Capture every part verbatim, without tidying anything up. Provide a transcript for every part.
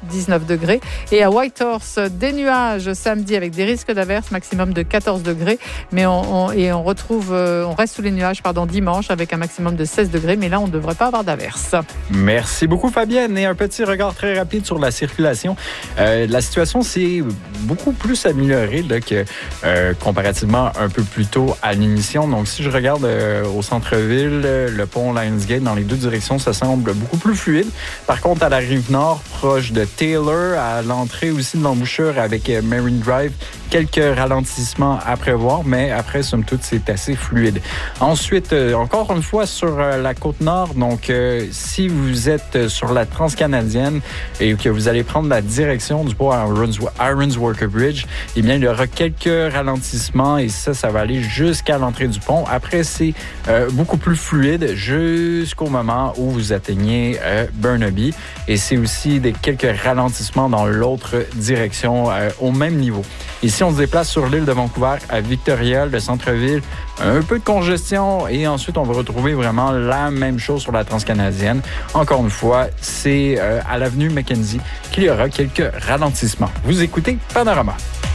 dix-neuf degrés. Et à Whitehorse, des nuages samedi avec des risques d'averses, maximum de quatorze degrés. Mais on, on, et on retrouve, euh, on reste sous les nuages, pardon, dimanche avec un maximum de seize degrés. Mais là, on ne devrait pas avoir d'averses. Merci beaucoup, Fabienne. Et un petit regard très rapide sur la circulation. Euh, la situation s'est beaucoup plus améliorée là, que euh, comparativement un peu plus tôt à l'émission. Donc, si je regarde euh, au centre-ville, le pont Lionsgate, dans les deux directions, ça semble beaucoup plus fluide. Par contre, à la rive nord, proche de Taylor, à l'entrée aussi de l'embouchure avec euh, Marine Drive, quelques ralentissements à prévoir, mais après, somme toute, c'est assez fluide. Ensuite, euh, encore une fois, sur euh, la côte nord, donc euh, si vous êtes sur la Transcanadienne et que vous allez prendre la direction du pont Irons Walker Bridge, eh bien, il y aura quelques ralentissements et ça, ça va aller jusqu'à l'entrée du pont. Après, c'est euh, beaucoup plus fluide jusqu'au moment où vous atteignez euh, Burnaby. Et c'est aussi des quelques ralentissements dans l'autre direction euh, au même niveau. Ici, on se déplace sur l'île de Vancouver à Victoria, le centre-ville, un peu de congestion et ensuite, on va retrouver vraiment la même chose sur la Transcanadienne. Encore une fois, c'est euh, à l'avenue Mackenzie qu'il y aura quelques ralentissements. Vous écoutez Panorama.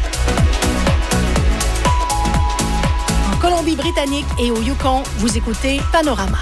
En Colombie-Britannique et au Yukon, vous écoutez Panorama.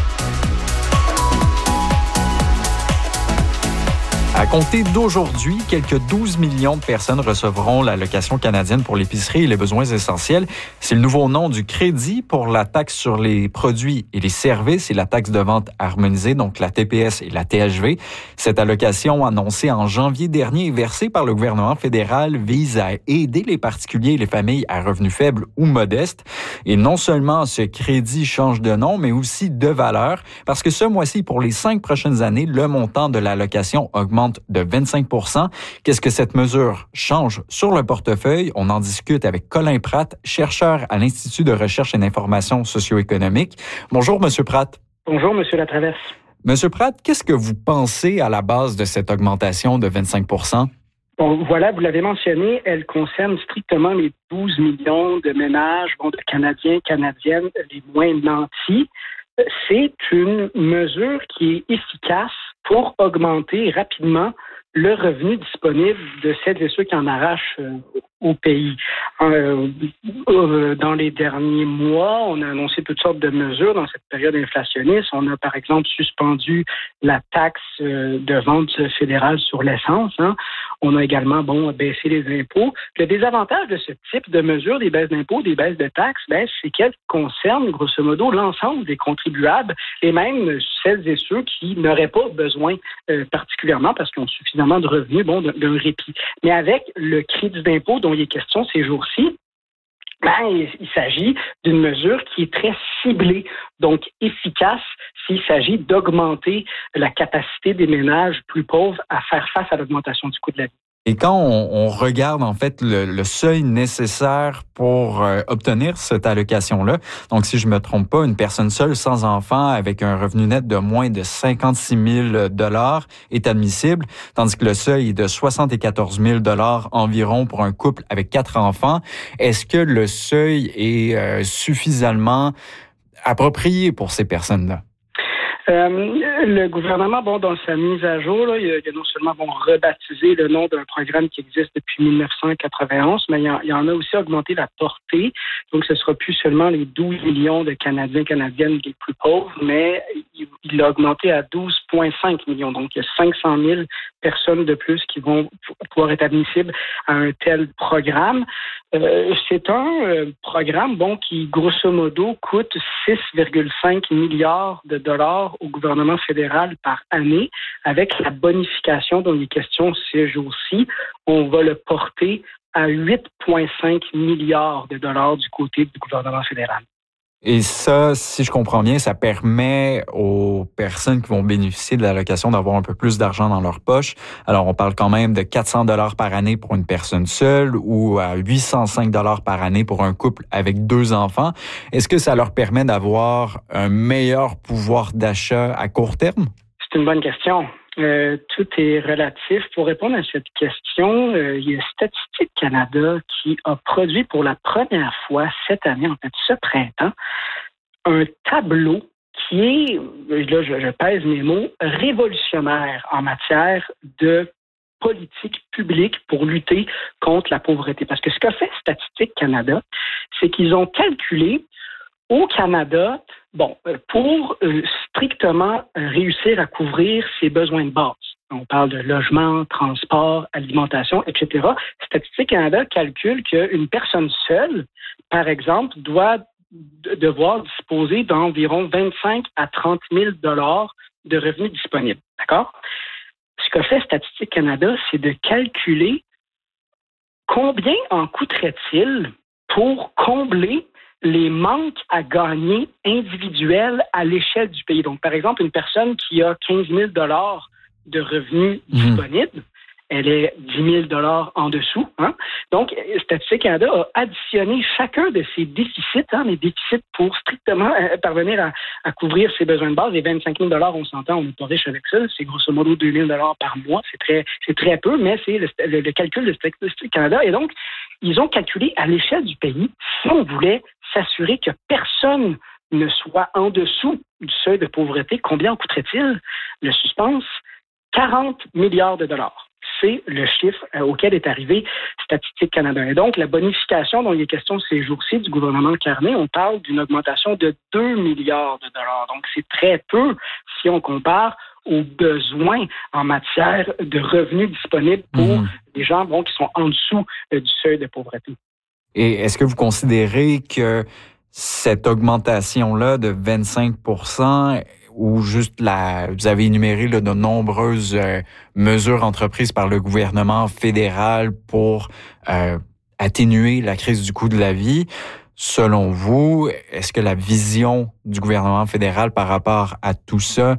À compter d'aujourd'hui, quelques douze millions de personnes recevront l'allocation canadienne pour l'épicerie et les besoins essentiels. C'est le nouveau nom du crédit pour la taxe sur les produits et les services et la taxe de vente harmonisée, donc la T P S et la T H V. Cette allocation annoncée en janvier dernier et versée par le gouvernement fédéral vise à aider les particuliers et les familles à revenus faibles ou modestes. Et non seulement ce crédit change de nom, mais aussi de valeur, parce que ce mois-ci, pour les cinq prochaines années, le montant de l'allocation augmente de vingt-cinq pour cent. Qu'est-ce que cette mesure change sur le portefeuille? On en discute avec Colin Pratt, chercheur à l'Institut de recherche et d'information socio-économique. Bonjour, Monsieur Pratt. Bonjour, Monsieur Latraverse. Monsieur Pratt, qu'est-ce que vous pensez à la base de cette augmentation de vingt-cinq pour cent? Bon, voilà, vous l'avez mentionné, elle concerne strictement les douze millions de ménages, bon, de Canadiens, Canadiennes, les moins nantis. C'est une mesure qui est efficace pour augmenter rapidement le revenu disponible de celles et ceux qui en arrachent euh, au pays. Euh, euh, dans les derniers mois, on a annoncé toutes sortes de mesures dans cette période inflationniste. On a, par exemple, suspendu la taxe euh, de vente fédérale sur l'essence. Hein. On a également, bon, baissé les impôts. Le désavantage de ce type de mesures, des baisses d'impôts, des baisses de taxes, ben, c'est qu'elles concernent, grosso modo, l'ensemble des contribuables et même celles et ceux qui n'auraient pas besoin euh, particulièrement parce qu'ils ont suffisamment de revenus, bon, d'un répit. Mais avec le crédit d'impôt dont il est question ces jours-ci, ben, il, il s'agit d'une mesure qui est très ciblée, donc efficace s'il s'agit d'augmenter la capacité des ménages plus pauvres à faire face à l'augmentation du coût de la vie. Et quand on, on regarde en fait le, le seuil nécessaire pour euh, obtenir cette allocation-là, donc si je me trompe pas, une personne seule sans enfant avec un revenu net de moins de cinquante-six mille dollars est admissible, tandis que le seuil est de soixante-quatorze mille dollars environ pour un couple avec quatre enfants. Est-ce que le seuil est euh, suffisamment approprié pour ces personnes-là? Euh, le gouvernement, bon, dans sa mise à jour, là, il, a, il a non seulement bon, rebaptisé le nom d'un programme qui existe depuis dix-neuf cent quatre-vingt-onze, mais il en, il en a aussi augmenté la portée. Donc, ce ne sera plus seulement les douze millions de Canadiens, Canadiennes les plus pauvres, mais il, il a augmenté à douze virgule cinq millions. Donc, il y a cinq cent mille personnes de plus qui vont pouvoir être admissibles à un tel programme. Euh, c'est un euh, programme, bon, qui, grosso modo, coûte six virgule cinq milliards de dollars au gouvernement fédéral par année. Avec la bonification dont il est question ces jours-ci, on va le porter à huit virgule cinq milliards de dollars du côté du gouvernement fédéral. Et ça, si je comprends bien, ça permet aux personnes qui vont bénéficier de l'allocation d'avoir un peu plus d'argent dans leur poche. Alors, on parle quand même de quatre cents dollars par année pour une personne seule ou à huit cent cinq dollars par année pour un couple avec deux enfants. Est-ce que ça leur permet d'avoir un meilleur pouvoir d'achat à court terme? C'est une bonne question. Euh, tout est relatif. Pour répondre à cette question, euh, il y a Statistique Canada qui a produit pour la première fois cette année, en fait ce printemps, un tableau qui est, là je, je pèse mes mots, révolutionnaire en matière de politique publique pour lutter contre la pauvreté. Parce que ce qu'a fait Statistique Canada, c'est qu'ils ont calculé au Canada, bon, pour euh, strictement euh, réussir à couvrir ses besoins de base. On parle de logement, transport, alimentation, et cetera. Statistique Canada calcule qu'une personne seule, par exemple, doit d- devoir disposer d'environ vingt-cinq à trente mille dollars de revenus disponibles. D'accord? Ce qu'a fait Statistique Canada, c'est de calculer combien en coûterait-il pour combler les manques à gagner individuels à l'échelle du pays. Donc, par exemple, une personne qui a quinze mille dollars de revenus mmh. disponibles, elle est dix mille dollars en dessous. Hein? Donc, Statistique Canada a additionné chacun de ces déficits, hein, les déficits pour strictement euh, parvenir à, à couvrir ses besoins de base. Les vingt-cinq mille dollars, on s'entend, on n'est pas riche avec ça. C'est grosso modo deux mille dollars par mois. C'est très, c'est très peu, mais c'est le, le, le calcul de Statistique Canada. Et donc, ils ont calculé à l'échelle du pays, si on voulait s'assurer que personne ne soit en dessous du seuil de pauvreté, combien en coûterait-il? Le suspense, quarante milliards de dollars. C'est le chiffre euh, auquel est arrivé Statistique Canada. Et donc, la bonification dont il est question ces jours-ci du gouvernement Carney, on parle d'une augmentation de deux milliards de dollars. Donc, c'est très peu si on compare aux besoins en matière de revenus disponibles pour mmh. les gens bon, qui sont en dessous euh, du seuil de pauvreté. Et est-ce que vous considérez que cette augmentation-là de vingt-cinq pour cent ou juste la, vous avez énuméré là, de nombreuses euh, mesures entreprises par le gouvernement fédéral pour euh, atténuer la crise du coût de la vie. Selon vous, est-ce que la vision du gouvernement fédéral par rapport à tout ça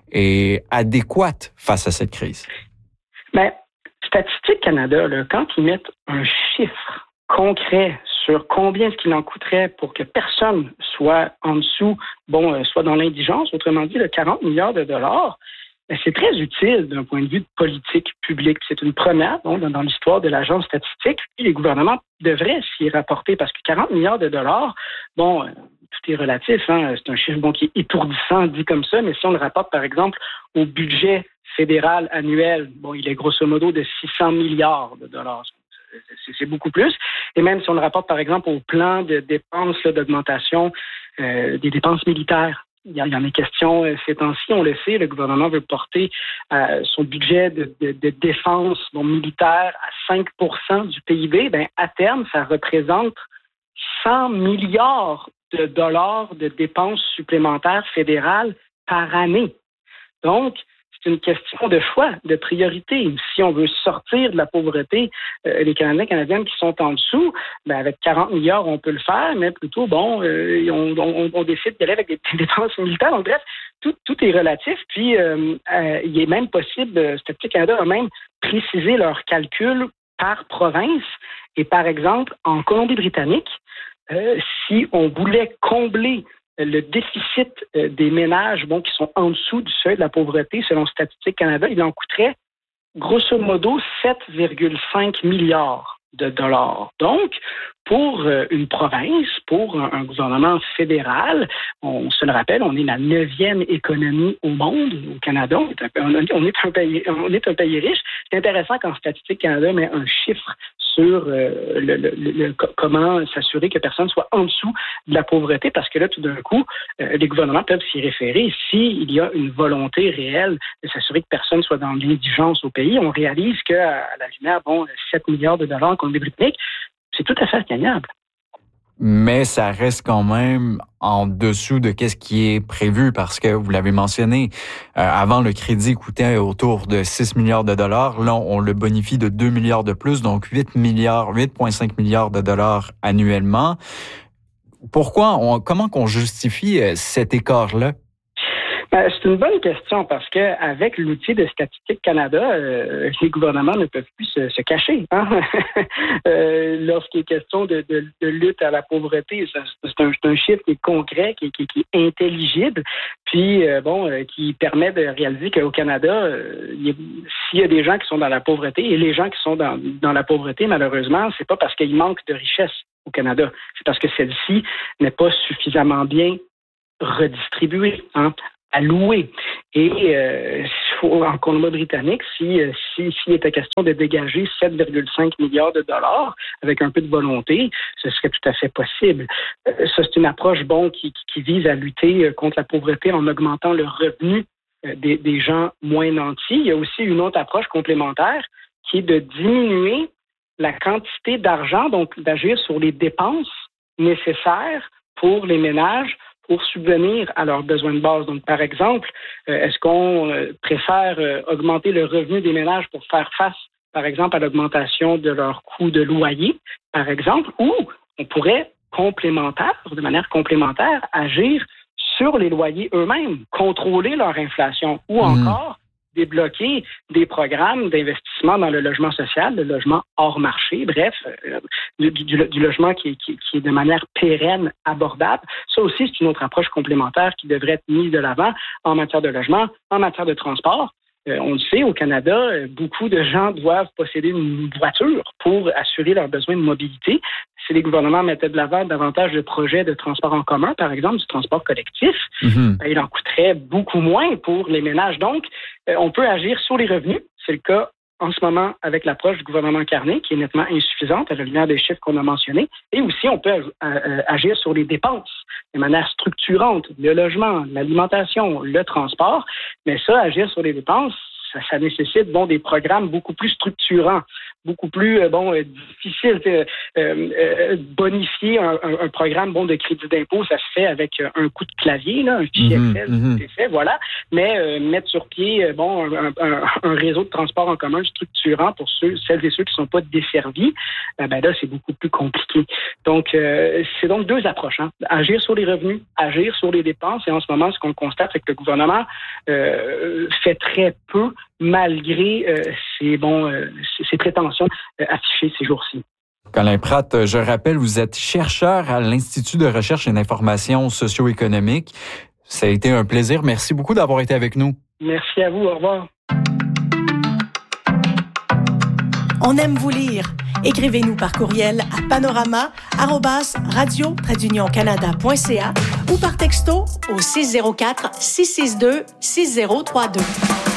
est adéquate face à cette crise? Bien, Statistique Canada, là, quand ils mettent un chiffre concret sur combien est-ce qu'il en coûterait pour que personne soit en dessous, bon, euh, soit dans l'indigence, autrement dit, le quarante milliards de dollars, ben, c'est très utile d'un point de vue de politique publique. C'est une première bon, dans, dans l'histoire de l'agence statistique. Et les gouvernements devraient s'y rapporter parce que quarante milliards de dollars, bon, euh, tout est relatif, hein, c'est un chiffre bon, qui est étourdissant dit comme ça, mais si on le rapporte par exemple au budget fédéral annuel, bon, il est grosso modo de six cents milliards de dollars. C'est beaucoup plus. Et même si on le rapporte, par exemple, au plan de dépenses là, d'augmentation euh, des dépenses militaires, il y, a, il y en est question euh, ces temps-ci, on le sait, le gouvernement veut porter euh, son budget de, de, de défense bon, militaire à cinq pour cent du P I B. Ben, à terme, ça représente cent milliards de dollars de dépenses supplémentaires fédérales par année. Donc, c'est une question de choix, de priorité. Si on veut sortir de la pauvreté, euh, les Canadiens et Canadiennes qui sont en dessous, ben avec quarante milliards, on peut le faire, mais plutôt, bon, euh, on, on, on décide d'aller avec des, des dépenses militaires. Donc, bref, tout, tout est relatif. Puis, euh, euh, il est même possible, Statistique Canada a même précisé leurs calculs par province. Et par exemple, en Colombie-Britannique, euh, si on voulait combler le déficit des ménages bon, qui sont en dessous du seuil de la pauvreté, selon Statistique Canada, il en coûterait grosso modo sept virgule cinq milliards de dollars. Donc, pour une province, pour un gouvernement fédéral, on se le rappelle, on est la neuvième économie au monde, au Canada. On est un, on est un, pays, on est un pays riche. C'est intéressant quand Statistique Canada met un chiffre sur euh, le, le, le, comment s'assurer que personne soit en dessous de la pauvreté, parce que là, tout d'un coup, euh, les gouvernements peuvent s'y référer. S'il y a une volonté réelle de s'assurer que personne soit dans l'indigence au pays, on réalise qu'à la lumière, bon, sept milliards de dollars contre les Britanniques, c'est tout à fait atteignable. Mais ça reste quand même en dessous de qu'est-ce qui est prévu parce que, vous l'avez mentionné, euh, avant, le crédit coûtait autour de six milliards de dollars. Là, on le bonifie de deux milliards de plus, donc huit milliards, huit virgule cinq milliards de dollars annuellement. Pourquoi, on, comment qu'on justifie cet écart-là? Ben, c'est une bonne question parce que avec l'outil de Statistique Canada, euh, les gouvernements ne peuvent plus se, se cacher. Hein? euh, lorsqu'il est question de, de, de lutte à la pauvreté, ça, c'est, un, c'est un chiffre qui est concret, qui, qui, qui est intelligible, puis euh, bon, euh, qui permet de réaliser qu'au Canada, euh, il y a, s'il y a des gens qui sont dans la pauvreté, et les gens qui sont dans, dans la pauvreté, malheureusement, c'est pas parce qu'il manque de richesse au Canada, c'est parce que celle-ci n'est pas suffisamment bien redistribuée. Hein? à louer. Et euh, en Colombie-Britannique, si, si, s'il était question de dégager sept virgule cinq milliards de dollars avec un peu de volonté, ce serait tout à fait possible. Euh, ça, c'est une approche bon qui, qui vise à lutter contre la pauvreté en augmentant le revenu des, des gens moins nantis. Il y a aussi une autre approche complémentaire qui est de diminuer la quantité d'argent, donc d'agir sur les dépenses nécessaires pour les ménages pour subvenir à leurs besoins de base. Donc, par exemple, euh, est-ce qu'on euh, préfère euh, augmenter le revenu des ménages pour faire face, par exemple, à l'augmentation de leur coût de loyer, par exemple, ou on pourrait complémentaire, de manière complémentaire, agir sur les loyers eux-mêmes, contrôler leur inflation, ou mmh. encore débloquer des programmes d'investissement dans le logement social, le logement hors marché, bref, euh, du, du, du logement qui, qui, qui est de manière pérenne, abordable. Ça aussi, c'est une autre approche complémentaire qui devrait être mise de l'avant en matière de logement, en matière de transport. Euh, on le sait, au Canada, euh, beaucoup de gens doivent posséder une voiture pour assurer leurs besoins de mobilité. Si les gouvernements mettaient de l'avant davantage de projets de transport en commun, par exemple, du transport collectif, mm-hmm. ben, il en coûterait beaucoup moins pour les ménages. Donc, euh, on peut agir sur les revenus. C'est le cas en ce moment avec l'approche du gouvernement Carney, qui est nettement insuffisante à la lumière des chiffres qu'on a mentionnés. Et aussi, on peut ag- euh, agir sur les dépenses de manière structurante, le logement, l'alimentation, le transport. Mais ça, agir sur les dépenses, ça, ça nécessite bon des programmes beaucoup plus structurants, beaucoup plus euh, bon euh, difficiles. Euh, euh, bonifier un, un, un programme bon de crédit d'impôt, ça se fait avec un coup de clavier, là, un fichier mmh, Excel, mmh. c'est fait, voilà. Mais euh, mettre sur pied euh, bon un, un, un réseau de transport en commun structurant pour ceux, celles et ceux qui ne sont pas desservis, euh, ben là c'est beaucoup plus compliqué. Donc euh, c'est donc deux approches, hein. Agir sur les revenus, agir sur les dépenses. Et en ce moment, ce qu'on constate, c'est que le gouvernement euh, fait très peu malgré euh, ses, bon, euh, ses prétentions euh, affichées ces jours-ci. Colin Pratt, je rappelle, vous êtes chercheur à l'Institut de recherche et d'information socio-économique. Ça a été un plaisir. Merci beaucoup d'avoir été avec nous. Merci à vous. Au revoir. On aime vous lire. Écrivez-nous par courriel à panorama arobase radio tiret union canada point c a ou par texto au six zéro quatre six six deux six zéro trois deux.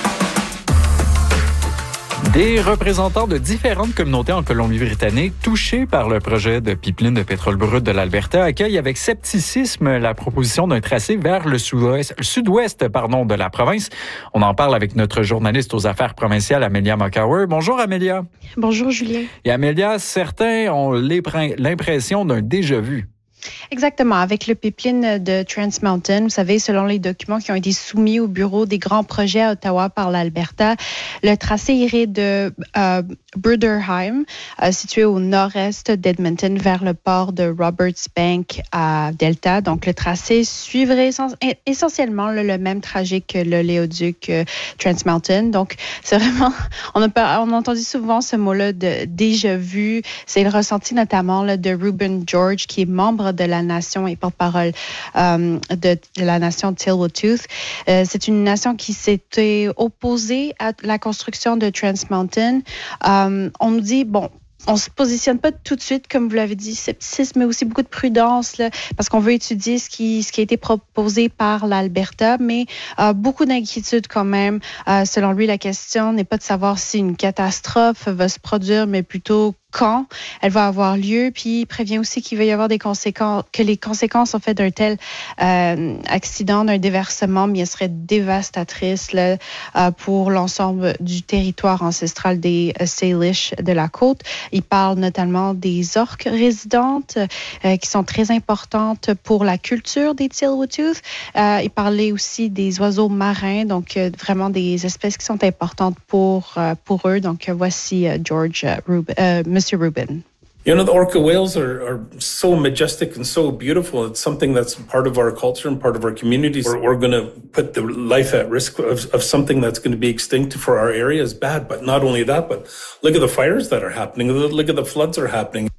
Des représentants de différentes communautés en Colombie-Britannique touchés par le projet de pipeline de pétrole brut de l'Alberta accueillent avec scepticisme la proposition d'un tracé vers le sud-ouest, le sud-ouest pardon, de la province. On en parle avec notre journaliste aux affaires provinciales, Amelia Mackauer. Bonjour, Amelia. Bonjour, Julien. Et Amelia, certains ont l'impression d'un déjà-vu. Exactement. Avec le pipeline de Trans Mountain, vous savez, selon les documents qui ont été soumis au bureau des grands projets à Ottawa par l'Alberta, le tracé irait de euh, Bruderheim, euh, situé au nord-est d'Edmonton, vers le port de Roberts Bank à Delta. Donc, le tracé suivrait essentiellement le, le même trajet que le Léoduc euh, Trans Mountain. Donc, c'est vraiment, on a, pas, on a entendu souvent ce mot-là de déjà vu. C'est le ressenti notamment là, de Reuben George, qui est membre de la nation et porte-parole euh, de, de la nation Tsleil-Waututh. Euh, c'est une nation qui s'était opposée à la construction de Trans Mountain. Euh, on nous dit, bon, on ne se positionne pas tout de suite, comme vous l'avez dit, scepticisme, mais aussi beaucoup de prudence, là, parce qu'on veut étudier ce qui, ce qui a été proposé par l'Alberta, mais euh, beaucoup d'inquiétudes quand même. Euh, selon lui, la question n'est pas de savoir si une catastrophe va se produire, mais plutôt quand elle va avoir lieu, puis il prévient aussi qu'il va y avoir des conséquences, que les conséquences en fait d'un tel euh, accident, d'un déversement, bien seraient dévastatrices là, euh, pour l'ensemble du territoire ancestral des euh, Salish de la côte. Il parle notamment des orques résidentes euh, qui sont très importantes pour la culture des Tsleil-Waututh. Euh, il parlait aussi des oiseaux marins, donc euh, vraiment des espèces qui sont importantes pour euh, pour eux. Donc euh, voici euh, George euh, Rub- euh, Monsieur Rubin. You know, the orca whales are, are so majestic and so beautiful. It's something that's part of our culture and part of our communities. We're, we're going to put the life at risk of, of something that's going to be extinct for our area is bad. But not only that, but look at the fires that are happening. Look at the floods that are happening.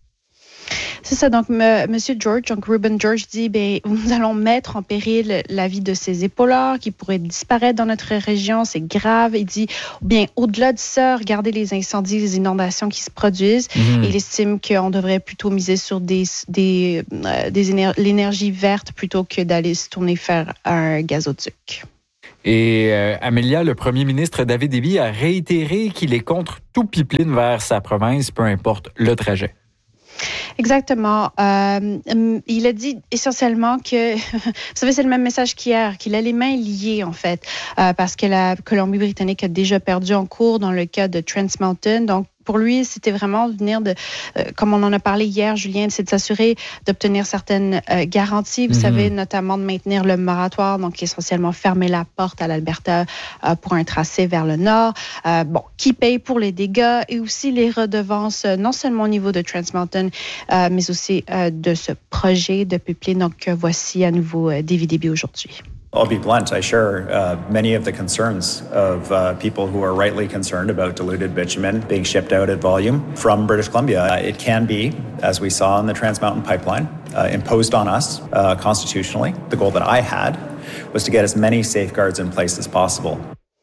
C'est ça, donc M. George, donc Reuben George dit, bien, nous allons mettre en péril la vie de ces épaulards qui pourraient disparaître dans notre région, c'est grave. Il dit, bien, au-delà de ça, regardez les incendies, les inondations qui se produisent. Mmh. Et il estime qu'on devrait plutôt miser sur des, des, euh, des éner- l'énergie verte plutôt que d'aller se tourner faire un gazoduc. Et euh, Amélia, le premier ministre David Eby a réitéré qu'il est contre tout pipeline vers sa province, peu importe le trajet. Exactement. Euh, il a dit essentiellement que, vous savez, c'est le même message qu'hier, qu'il a les mains liées, en fait, euh, parce que la Colombie-Britannique a déjà perdu en cours dans le cas de Trans Mountain. Donc, pour lui, c'était vraiment de venir de, euh, comme on en a parlé hier, Julien, c'est de s'assurer d'obtenir certaines euh, garanties, vous mm-hmm. savez, notamment de maintenir le moratoire, donc essentiellement fermer la porte à l'Alberta euh, pour un tracé vers le nord. Euh, bon, qui paye pour les dégâts et aussi les redevances, euh, non seulement au niveau de Trans Mountain, euh, mais aussi euh, de ce projet de pipeline. Donc, euh, voici à nouveau euh, David Eby aujourd'hui. I'll be blunt. I share uh, many of the concerns of uh, people who are rightly concerned about diluted bitumen being shipped out at volume from British Columbia. Uh, it can be, as we saw in the Trans Mountain Pipeline, uh, imposed on us uh, constitutionally. The goal that I had was to get as many safeguards in place as possible.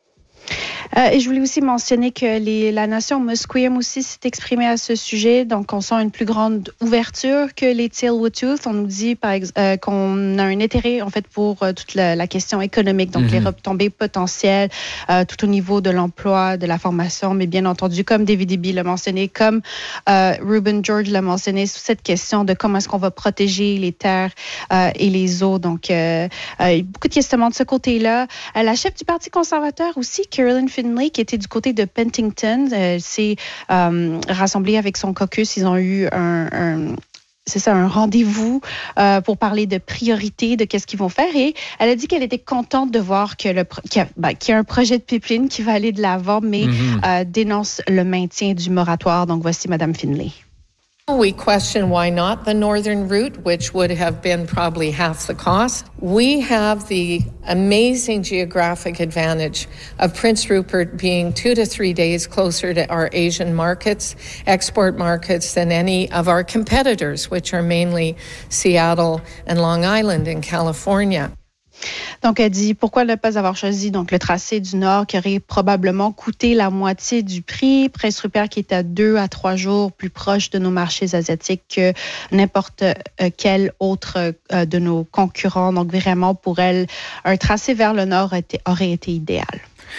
Euh, et je voulais aussi mentionner que les, la nation Musqueam aussi s'est exprimée à ce sujet. Donc, on sent une plus grande ouverture que les Tsleil-Waututh. On nous dit par ex- euh, qu'on a un intérêt, en fait, pour euh, toute la, la question économique. Donc, mm-hmm. les retombées potentielles, euh, tout au niveau de l'emploi, de la formation. Mais bien entendu, comme David Eby l'a mentionné, comme euh, Reuben George l'a mentionné, sur cette question de comment est-ce qu'on va protéger les terres euh, et les eaux. Donc, euh, euh, beaucoup de questionnements de ce côté-là. Euh, la chef du Parti conservateur aussi, Carolyn Finlay, qui était du côté de Penticton, euh, s'est euh, rassemblée avec son caucus. Ils ont eu un, un c'est ça, un rendez-vous euh, pour parler de priorité, de qu'est-ce qu'ils vont faire. Et elle a dit qu'elle était contente de voir que le, qu'il, y a, ben, qu'il y a un projet de pipeline qui va aller de l'avant, mais mm-hmm. euh, dénonce le maintien du moratoire. Donc, voici Mme Finlay. We question why not the northern route, which would have been probably half the cost. We have the amazing geographic advantage of Prince Rupert being two to three days closer to our Asian markets, export markets, than any of our competitors, which are mainly Seattle and Long Island in California. Donc, elle dit pourquoi ne pas avoir choisi donc le tracé du Nord qui aurait probablement coûté la moitié du prix. Prince Rupert qui est à deux à trois jours plus proche de nos marchés asiatiques que n'importe quel autre de nos concurrents. Donc, vraiment, pour elle, un tracé vers le Nord aurait été idéal.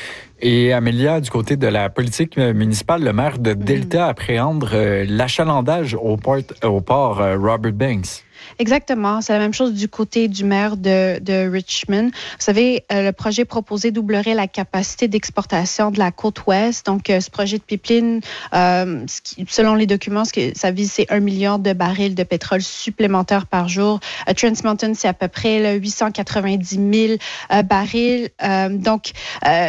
Et Amélia, du côté de la politique municipale, le maire de Delta mmh. appréhende l'achalandage au port, au port Robert Banks. Exactement. C'est la même chose du côté du maire de, de Richmond. Vous savez, euh, le projet proposé doublerait la capacité d'exportation de la côte ouest. Donc, euh, ce projet de pipeline, euh, ce qui, selon les documents, ce que ça vise, c'est un million de barils de pétrole supplémentaires par jour. Euh, Trans Mountain, c'est à peu près là, huit cent quatre-vingt-dix mille euh, barils. Euh, donc, euh,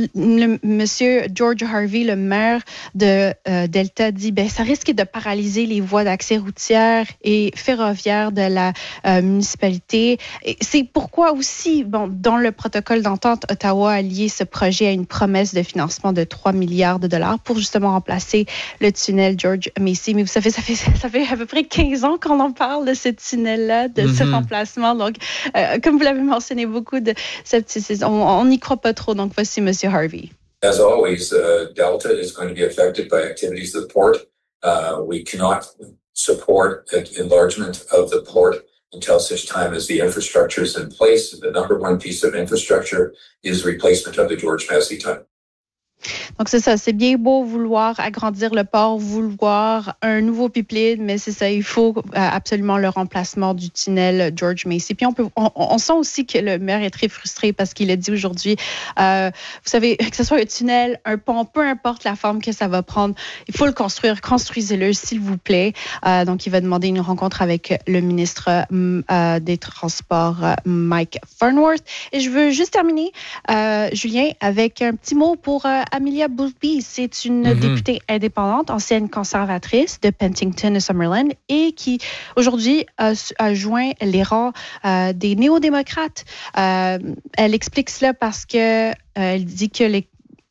le, monsieur George Harvey, le maire de euh, Delta, dit ben ça risque de paralyser les voies d'accès routières et ferroviaires de la euh, municipalité. Et c'est pourquoi aussi, bon, dans le protocole d'entente, Ottawa a lié ce projet à une promesse de financement de trois milliards de dollars pour justement remplacer le tunnel George Macy. Mais vous savez, ça fait, ça fait à peu près quinze ans qu'on en parle de ce tunnel-là, de mm-hmm. ce remplacement. Donc, euh, comme vous l'avez mentionné, beaucoup de scepticisme. On n'y croit pas trop. Donc, voici M. Harvey. As always, uh, Delta is going to be affected by activities of the port. Uh, we cannot support an enlargement of the port until such time as the infrastructure is in place. The number one piece of infrastructure is replacement of the George Massey tunnel. Donc, c'est ça. C'est bien beau vouloir agrandir le port, vouloir un nouveau pipeline, mais c'est ça. Il faut absolument le remplacement du tunnel George Macy. Puis, on, peut, on, on sent aussi que le maire est très frustré parce qu'il a dit aujourd'hui, euh, vous savez, que ce soit un tunnel, un pont, peu importe la forme que ça va prendre, il faut le construire. Construisez-le, s'il vous plaît. Euh, donc, il va demander une rencontre avec le ministre euh, des Transports, euh, Mike Farnworth. Et je veux juste terminer, euh, Julien, avec un petit mot pour euh, Amelia Bowlby. C'est une mm-hmm. députée indépendante, ancienne conservatrice de Penticton et Summerland et qui, aujourd'hui, a, a joint les rangs euh, des néo-démocrates. Euh, elle explique cela parce que euh, elle dit que les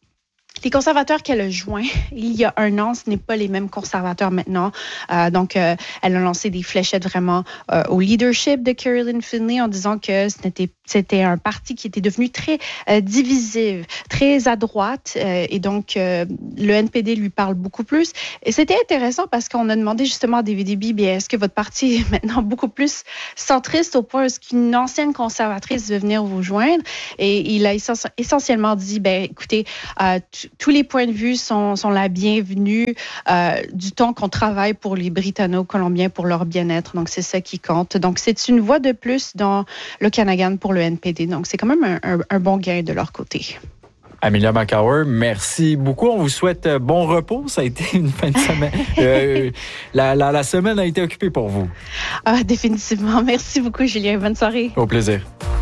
Les conservateurs qu'elle a joints il y a un an, ce n'est pas les mêmes conservateurs maintenant. Euh, donc, euh, elle a lancé des fléchettes vraiment euh, au leadership de Carolyn Finlay en disant que ce n'était c'était un parti qui était devenu très euh, divisif, très à droite, euh, et donc euh, le N P D lui parle beaucoup plus. Et c'était intéressant parce qu'on a demandé justement à David Eby, bien, est-ce que votre parti est maintenant beaucoup plus centriste au point où est-ce qu'une ancienne conservatrice veut venir vous joindre? Et il a essentiellement dit, ben, écoutez, euh, t- tous les points de vue sont, sont la bienvenue euh, du temps qu'on travaille pour les Britanno-Colombiens, pour leur bien-être. Donc, c'est ça qui compte. Donc, c'est une voix de plus dans l'Okanagan pour le N P D. Donc, c'est quand même un, un, un bon gain de leur côté. Amelia McCower, merci beaucoup. On vous souhaite bon repos. Ça a été une fin de semaine. euh, la, la, la semaine a été occupée pour vous. Ah, définitivement. Merci beaucoup, Julien. Bonne soirée. Au plaisir.